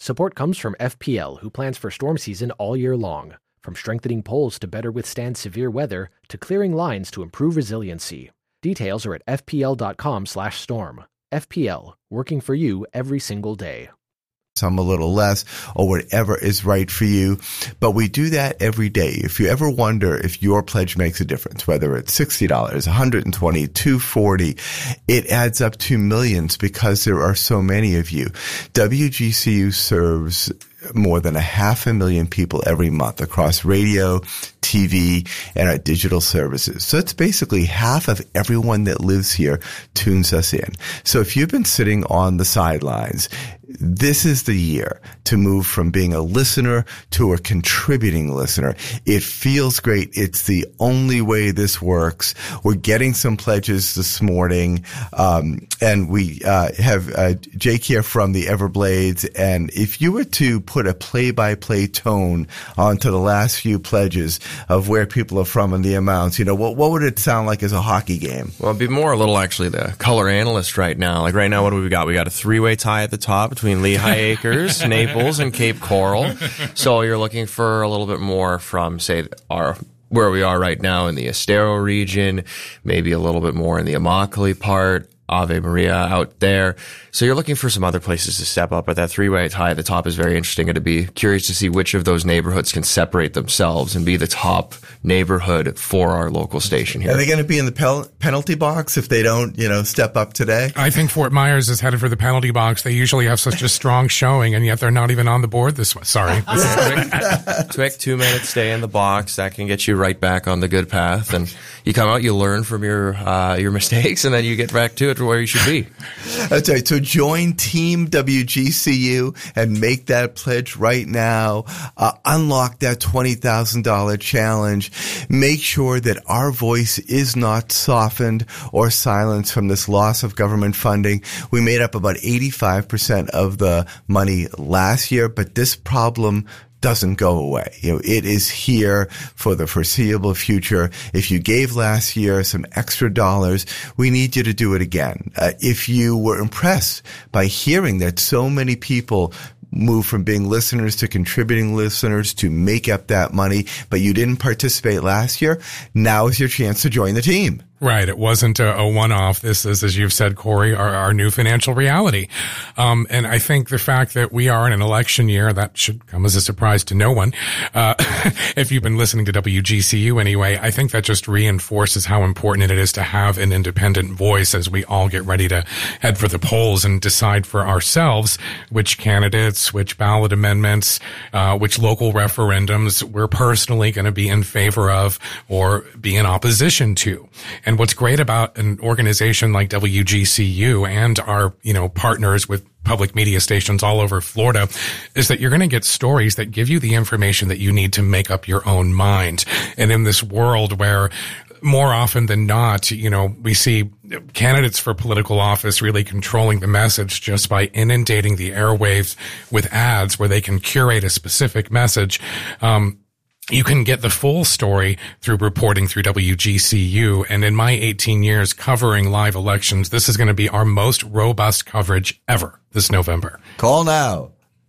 Support comes from FPL, who plans for storm season all year long. From strengthening poles to better withstand severe weather, to clearing lines to improve resiliency. Details are at fpl.com/storm. FPL, working for you every single day. Some a little less, or whatever is right for you. But we do that every day. If you ever wonder if your pledge makes a difference, whether it's $60, $120, $240, it adds up to millions because there are so many of you. WGCU serves more than 500,000 people every month across radio, TV, and our digital services. So it's basically half of everyone that lives here tunes us in. So if you've been sitting on the sidelines, this is the year to move from being a listener to a contributing listener. It feels great. It's the only way this works. We're getting some pledges this morning, and we have Jake here from the Everblades. And if you were to put a play-by-play tone onto the last few pledges of where people are from and the amounts, what would it sound like as a hockey game? Well, it'd be more a little actually the color analyst right now. Like right now, what do we got? We got a three-way tie at the top between Lehigh Acres, Naples, and Cape Coral. So you're looking for a little bit more from, say, where we are right now in the Estero region, maybe a little bit more in the Immokalee part, Ave Maria out there. So you're looking for some other places to step up, but that three-way tie at the top is very interesting. And to be curious to see which of those neighborhoods can separate themselves and be the top neighborhood for our local station here. Are they going to be in the penalty box if they don't, step up today? I think Fort Myers is headed for the penalty box. They usually have such a strong showing, and yet they're not even on the board this one. Sorry. Quick 2-minute stay in the box. That can get you right back on the good path. And you come out, you learn from your mistakes, and then you get back to it where you should be. That's right. So join Team WGCU and make that pledge right now. Unlock that $20,000 challenge. Make sure that our voice is not softened or silenced from this loss of government funding. We made up about 85% of the money last year, but this problem doesn't go away. It is here for the foreseeable future. If you gave last year some extra dollars, we need you to do it again. If you were impressed by hearing that so many people move from being listeners to contributing listeners to make up that money, but you didn't participate last year, now is your chance to join the team. Right. It wasn't a one-off. This is, as you've said, Corey, our new financial reality. And I think the fact that we are in an election year, that should come as a surprise to no one. If you've been listening to WGCU anyway, I think that just reinforces how important it is to have an independent voice as we all get ready to head for the polls and decide for ourselves which candidates, which ballot amendments, which local referendums we're personally going to be in favor of or be in opposition to. And what's great about an organization like WGCU and our, partners with public media stations all over Florida is that you're going to get stories that give you the information that you need to make up your own mind. And in this world where more often than not, we see candidates for political office really controlling the message just by inundating the airwaves with ads where they can curate a specific message. You can get the full story through reporting through WGCU. And in my 18 years covering live elections, this is going to be our most robust coverage ever this November. Call now.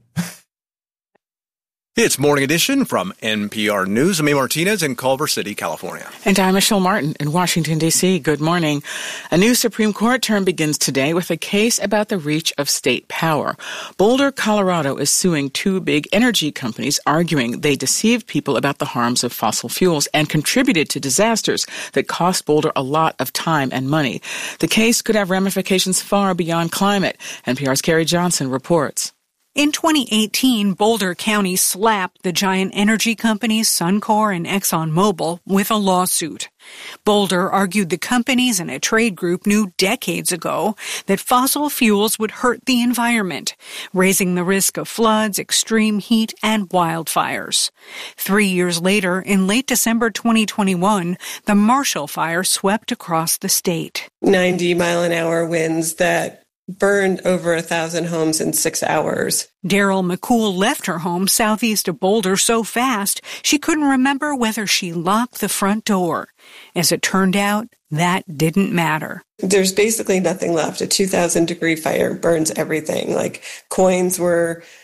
It's Morning Edition from NPR News. I'm A. Martinez in Culver City, California. And I'm Michelle Martin in Washington, D.C. Good morning. A new Supreme Court term begins today with a case about the reach of state power. Boulder, Colorado is suing two big energy companies, arguing they deceived people about the harms of fossil fuels and contributed to disasters that cost Boulder a lot of time and money. The case could have ramifications far beyond climate. NPR's Carrie Johnson reports. In 2018, Boulder County slapped the giant energy companies Suncor and ExxonMobil with a lawsuit. Boulder argued the companies and a trade group knew decades ago that fossil fuels would hurt the environment, raising the risk of floods, extreme heat, and wildfires. 3 years later, in late December 2021, the Marshall Fire swept across the state. 90-mile-an-hour winds that burned over 1,000 homes in 6 hours. Daryl McCool left her home southeast of Boulder so fast she couldn't remember whether she locked the front door. As it turned out, that didn't matter. There's basically nothing left. A 2,000-degree fire burns everything. Like coins were